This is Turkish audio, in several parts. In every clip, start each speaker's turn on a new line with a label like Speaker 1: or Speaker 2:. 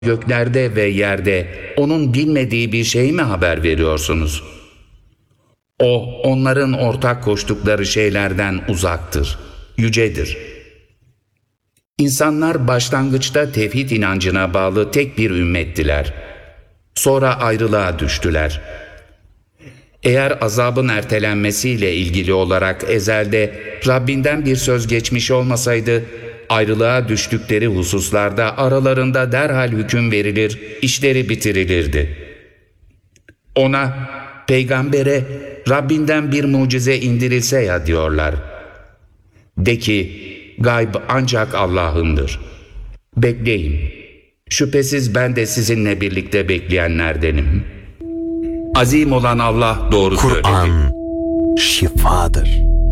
Speaker 1: göklerde ve yerde onun bilmediği bir şey mi haber veriyorsunuz? O, onların ortak koştukları şeylerden uzaktır, yücedir. İnsanlar başlangıçta tevhid inancına bağlı tek bir ümmettiler. Sonra ayrılığa düştüler. Eğer azabın ertelenmesiyle ilgili olarak ezelde Rabbinden bir söz geçmiş olmasaydı, ayrılığa düştükleri hususlarda aralarında derhal hüküm verilir, işleri bitirilirdi. Ona, peygambere Rabbinden bir mucize indirilse ya diyorlar. De ki, gayb ancak Allah'ındır. Bekleyin. Şüphesiz ben de sizinle birlikte bekleyenlerdenim. Azim olan Allah doğru söyledi.
Speaker 2: Kur'an şifadır.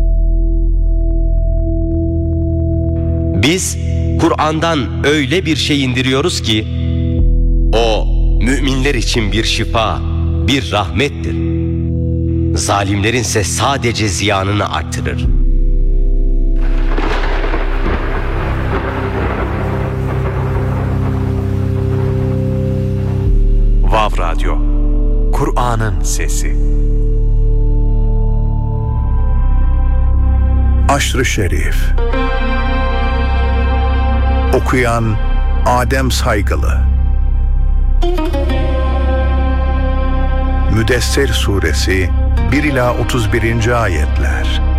Speaker 3: Biz Kur'an'dan öyle bir şey indiriyoruz ki o müminler için bir şifa, bir rahmettir. Zalimlerinse sadece ziyanını artırır.
Speaker 4: Vav Radyo, Kur'an'ın sesi.
Speaker 5: Aşr-ı Şerif. Okuyan Adem Saygılı. Müddessir Suresi 1 ila 31. ayetler.